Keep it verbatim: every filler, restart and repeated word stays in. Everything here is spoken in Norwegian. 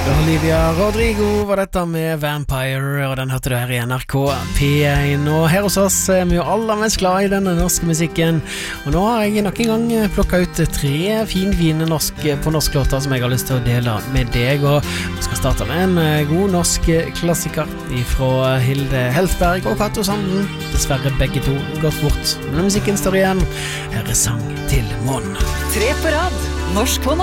Olivia Rodrigo var dette med Vampire, og den hørte du her i N R K P én. Og her hos oss er vi jo aller mest glad i denne norske musikken. Og nå har jeg nok en gang plukket ut tre fin, fine norsk, på norsk låter som jeg har lyst til å dele med deg. Og vi skal starte med en god norsk klassiker fra Hilde Heltberg og Cato Sanden. Dessverre begge to gått bort, men musikken står igjen. Her er Sang til månen. Tre på rad, norsk på norsk.